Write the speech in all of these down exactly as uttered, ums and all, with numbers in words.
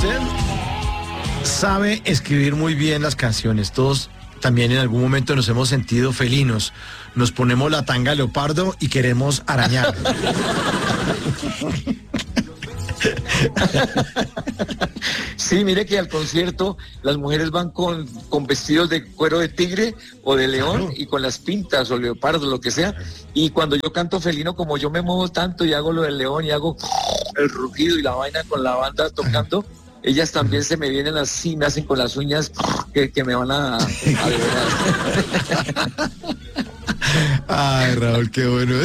usted sabe escribir muy bien las canciones. Todos también en algún momento nos hemos sentido felinos. Nos ponemos la tanga leopardo y queremos arañar. Sí, mire que al concierto las mujeres van con, con vestidos de cuero de tigre o de león, claro, y con las pintas o leopardo, lo que sea. Y cuando yo canto felino, como yo me muevo tanto y hago lo del león y hago el rugido y la vaina con la banda tocando, ellas también se me vienen así, me hacen con las uñas que, que me van a, a devorar. Ay, Raúl, qué bueno.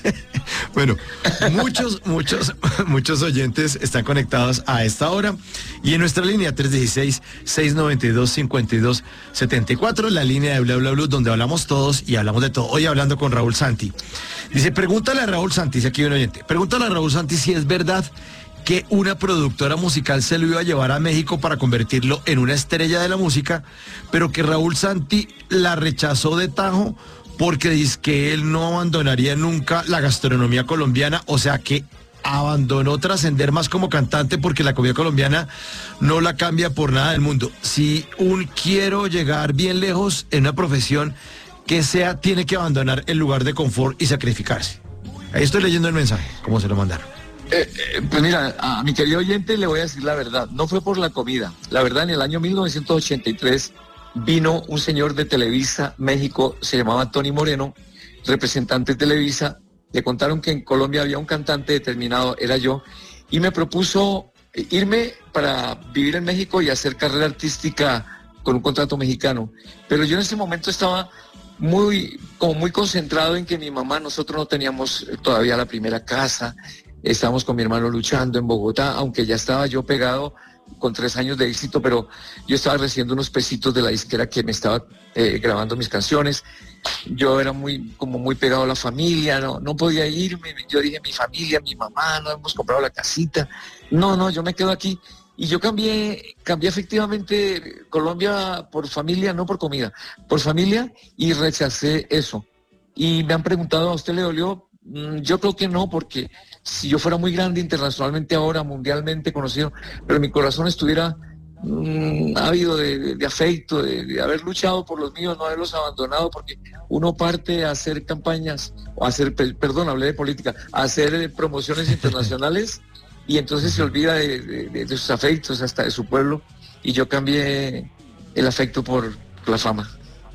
Bueno, muchos, muchos, muchos oyentes están conectados a esta hora y en nuestra línea tres uno seis, seis nueve dos, cinco dos siete cuatro, la línea de Bla Bla Blue, donde hablamos todos y hablamos de todo. Hoy hablando con Raúl Santi. Dice, pregúntale a Raúl Santi, dice aquí un oyente, pregúntale a Raúl Santi si es verdad que una productora musical se lo iba a llevar a México para convertirlo en una estrella de la música, pero que Raúl Santi la rechazó de tajo porque dice que él no abandonaría nunca la gastronomía colombiana, o sea que abandonó trascender más como cantante porque la comida colombiana no la cambia por nada del mundo. Si un quiero llegar bien lejos en una profesión que sea, tiene que abandonar el lugar de confort y sacrificarse. Ahí estoy leyendo el mensaje, cómo se lo mandaron. Eh, eh, pues mira, a mi querido oyente le voy a decir la verdad, no fue por la comida. La verdad, en el año mil novecientos ochenta y tres vino un señor de Televisa México, se llamaba Tony Moreno, representante de Televisa, le contaron que en Colombia había un cantante determinado, era yo, y me propuso irme para vivir en México y hacer carrera artística con un contrato mexicano. Pero yo en ese momento estaba muy, como muy concentrado en que mi mamá, nosotros no teníamos todavía la primera casa, estábamos con mi hermano luchando en Bogotá, aunque ya estaba yo pegado con tres años de éxito, pero yo estaba recibiendo unos pesitos de la disquera que me estaba eh, grabando mis canciones. Yo era muy, como muy pegado a la familia, no, no podía irme. Yo dije, mi familia, mi mamá, no hemos comprado la casita. No, no, yo me quedo aquí. Y yo cambié, cambié efectivamente Colombia por familia, no por comida, por familia, y rechacé eso. Y me han preguntado, ¿a usted le dolió? Yo creo que no, porque si yo fuera muy grande internacionalmente ahora, mundialmente conocido, pero mi corazón estuviera mmm, ávido de, de, de afecto, de, de haber luchado por los míos, no haberlos abandonado, porque uno parte a hacer campañas, o a hacer, perdón, hablé de política, a hacer promociones internacionales y entonces se olvida de, de, de sus afectos, hasta de su pueblo, y yo cambié el afecto por, por la fama.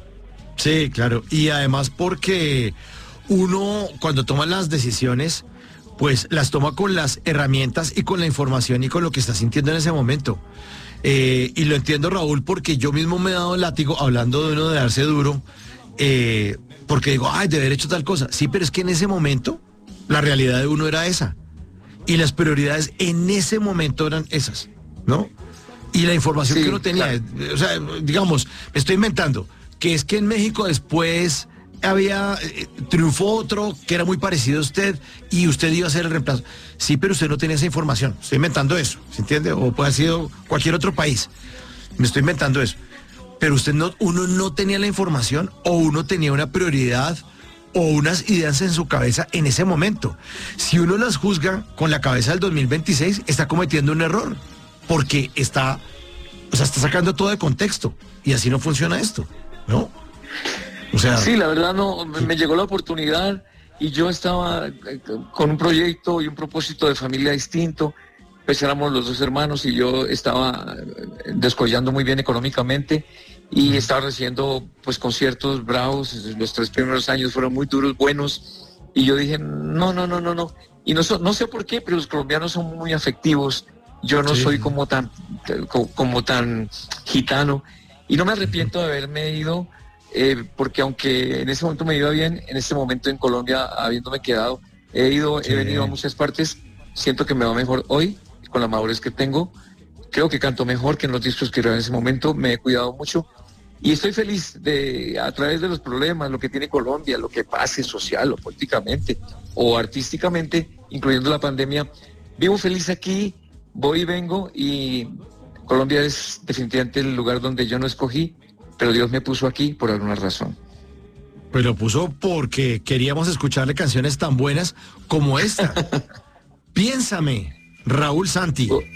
Sí, claro, y además porque uno cuando toma las decisiones, pues las toma con las herramientas y con la información y con lo que está sintiendo en ese momento. Eh, y lo entiendo, Raúl, porque yo mismo me he dado el látigo hablando de uno de darse duro, eh, porque digo, ay, de haber hecho tal cosa. Sí, pero es que en ese momento la realidad de uno era esa. Y las prioridades en ese momento eran esas, ¿no? Y la información, sí, que uno tenía, claro. O sea, digamos, me estoy inventando, que es que en México después había, eh, triunfó otro que era muy parecido a usted y usted iba a ser el reemplazo. Sí, pero usted no tenía esa información. Estoy inventando eso, ¿se entiende? O puede haber sido cualquier otro país. Me estoy inventando eso. Pero usted no, uno no tenía la información o uno tenía una prioridad o unas ideas en su cabeza en ese momento. Si uno las juzga con la cabeza del dos mil veintiséis, está cometiendo un error. Porque está, o sea, está sacando todo de contexto. Y así no funciona esto, ¿no? O sea, sí, la verdad no, me llegó la oportunidad y yo estaba con un proyecto y un propósito de familia distinto. Pues éramos los dos hermanos y yo estaba descollando muy bien económicamente y estaba recibiendo pues conciertos bravos. Los tres primeros años fueron muy duros, buenos, y yo dije, no, no, no, no, no. Y no, no sé por qué, pero los colombianos son muy afectivos. Yo no sí. soy como tan, como, como tan gitano y no me arrepiento de haberme ido. Eh, porque aunque en ese momento me iba bien, en este momento en Colombia, habiéndome quedado, he ido, sí. he venido a muchas partes, siento que me va mejor hoy, con la madurez que tengo, creo que canto mejor que en los discos que grabé en ese momento, me he cuidado mucho, y estoy feliz de, a través de los problemas, lo que tiene Colombia, lo que pase social o políticamente, o artísticamente, incluyendo la pandemia, vivo feliz aquí, voy y vengo, y Colombia es definitivamente el lugar donde yo no escogí, pero Dios me puso aquí por alguna razón. Pues lo puso porque queríamos escucharle canciones tan buenas como esta. Piénsame, Raúl Santi. Oh.